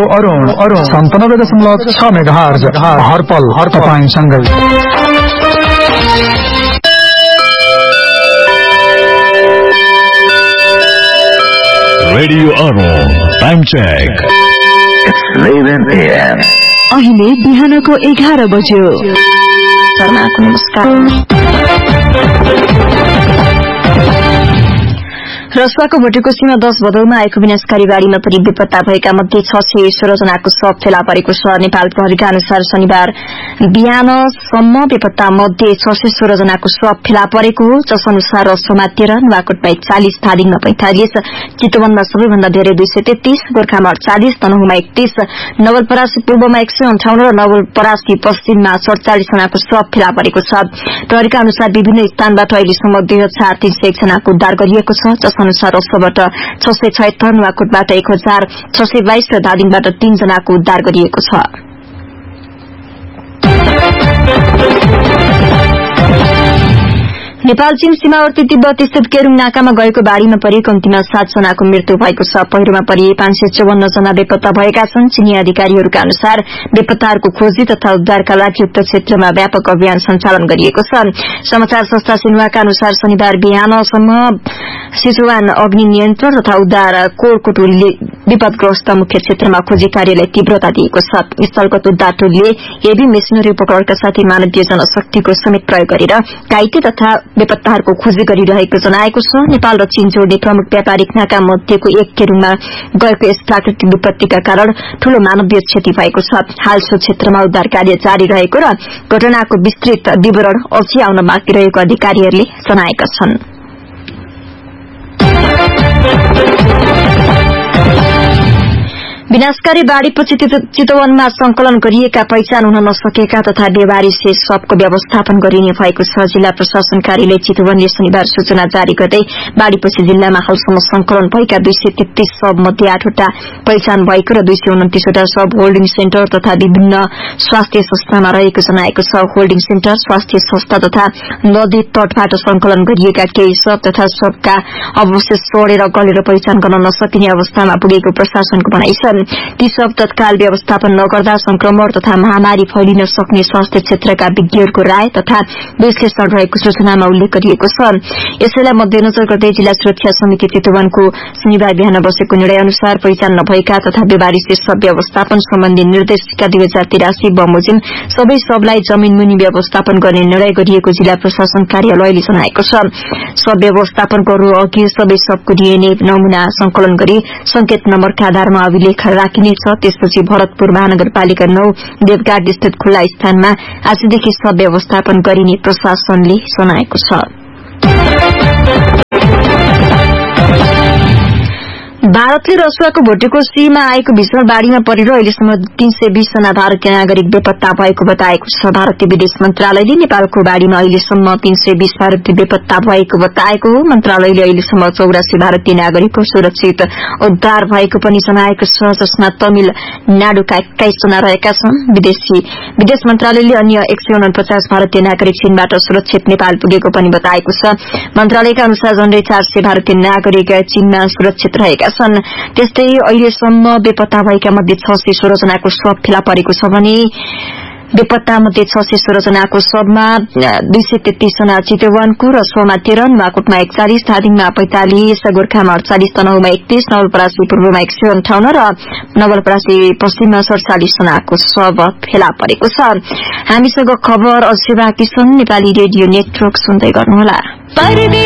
Arun 97.6 megahertz हरपल तपाईंसँगै। Radio Arun time check 11 AM। अहिले बिहानको 11 बज्यो। रसुवाको भोटेकोसीमा 10 भदौमा आएको विनाशकारी बाढ़ीमा परि बेपत्ता भएका मध्ये 616 जनाको शव फेला परेको छ। नेपाल प्रहरीका अनुसार शनिबार बिहानसम्म बेपत्ता मध्ये 616 जनाको शव फेला परेको हो, जसअनुसार रसुवामा 13, नुवाकोटमा 41, धादिङमा 45, चितवनमा सबैभन्दा धेरै 233, गोर्खामा 48, तनहुँमा 31, नवलपरासी पूर्वमा 158 र नवलपरासी पश्चिममा 47 जनाको शव फेला परेको छ। प्रहरीका अनुसार विभिन्न स्थानबाट अहिलेसम्म 2301 जनाको उद्धार गरिएको छ, अनुसार रसुवाबाट 676, नुवाकोटबाट 1622 र धादिङबाट 3 जनाको उद्धार गरिएको छ। नेपाल चीन सीमावर्ती तिब्बत स्थित केरुङ नाकामा गएको बाढ़ीमा परि कम्तीमा 7 जनाको मृत्यु भएको छ। पहिरोमा परि 554 जना बेपत्ता भएका छन्। चीनी अधिकारीहरूका अनुसार बेपत्ताहरूको खोजी तथा उद्धारका लागि उक्त क्षेत्रमा व्यापक अभियान सञ्चालन गरिएको छ। समाचार संस्था सिन्हुवाका अनुसार शनिबार बिहानसम्म सिचुवान अग्नि नियन्त्रण तथा उद्धार कोरको टोलीले विपदग्रस्त मुख्य क्षेत्रमा खोजी कार्यलाई तीव्रता दिएको छ। स्थलगत उद्धार टोलीले हेभी मेसिनरी उपकरणका साथै मानवीय जनशक्तिको समेत प्रयोग गरेर घाइते तथा बेपत्ताहरूको खोजी गरिरहेको जनाएको छ। नेपाल र चीन जोड्ने प्रमुख व्यापारिक नाका मध्येको एक केरुङमा गएको यस प्राकृतिक विपत्तिका कारण ठूलो मानवीय क्षति भएको छ। हाल सो क्षेत्रमा उद्धार कार्य जारी रहेको र घटनाको विस्तृत विवरण अझै आउन बाँकी रहेको अधिकारीहरूले जनाएका छन्। विनाशकारी बाढ़ीपछि चितवनमा संकलन गरिएका पहिचान हुन नसकेका तथा बेवारिसे शवको व्यवस्थापन गरिने भएको छ। जिल्ला प्रशासन कार्यालय चितवनले शनिबार सूचना जारी गर्दै बाढ़ीपछि जिल्लामा हालसम्म संकलन भएका 233 शव मध्ये 8वटा पहिचान भएको र 229 वटा शव होल्डिङ सेन्टर तथा विभिन्न स्वास्थ्य संस्थामा रहेको जनाएको छ। होल्डिङ सेन्टर, स्वास्थ्य संस्था तथा नदी तटबाट संकलन गरिएका केही शव तथा शवका अवशेष सडेर गलेर पहिचान गर्न नसकिने अवस्थामा पुगेको प्रशासनको भनाइ छ। ती सब तत्काल व्यवस्थापन नगर्दा संक्रमण तथा महामारी फैलिन सक्ने स्वास्थ्य क्षेत्रका विज्ञहरूको राय तथा विश्लेषण रहेको सूचनामा उल्लेख गरिएको छ। यसैलाई मध्यनजर गर्दै जिल्ला सुरक्षा समिति चितवनको शनिबार बिहान बसेको निर्णय अनुसार पहिचान नभएका तथा बेवारिसे शव व्यवस्थापन सम्बन्धी निर्देशिका 2083 बमोजिम सबै शवलाई जमीन मुनि व्यवस्थापन गर्ने निर्णय गरिएको जिल्ला प्रशासन कार्यालयले जनाएको छ। शव व्यवस्थापन गर्नु अघि सबै शवको डीएनए नमूना संकलन गरी संकेत नम्बरका आधारमा अभिलेख राखिनेछ। त्यसपछि भरतपुर महानगरपालिका 9 देवघाट स्थित खुल्ला स्थानमा आजदेखि शव व्यवस्थापन गरिने प्रशासनले जनाएको छ। भारतले रसुवाको भोटेकोसीमा आएको भीषण बाढ़ीमा परेर अहिलेसम्म 320 जना भारतीय नागरिक बेपत्ता भएको बताएको छ। भारतीय विदेश मन्त्रालयले नेपालको बाढ़ीमा अहिलेसम्म 320 भारतीय बेपत्ता भएको बताएको हो। मन्त्रालयले अहिलेसम्म 84 भारतीय नागरिकको सुरक्षित उद्धार भएको पनि जनाएको छ, जसमा तमिलनाडुका 21 जना रहेका छन्। विदेश मन्त्रालयले अन्य 149 भारतीय नागरिक चीनबाट सुरक्षित नेपाल पुगेको पनि बताएको छ। मन्त्रालयका अनुसार झण्डै 400 भारतीय नागरिक चीनमा सुरक्षित रहेका छन्। त्यस्तै अहिलेसम्म बेपत्ता भएका मध्ये 616 जनाको शव फेला परेको छ भने बेपत्ता मध्ये 616 जनाको शवमा 233 जना चितवनको, रसुवामा 13, नुवाकोटमा 41, धादिङमा 45, गोर्खामा 48, तनहुँमा 31, नवलपरासी पूर्वमा 158 र नवलपरासी पश्चिममा 47 जनाको शव फेला परेको छ। हामीसँग खबर अझै बाँकी छन्। नेपाली रेडियो नेटवर्क सुन्दै गर्नुहोला।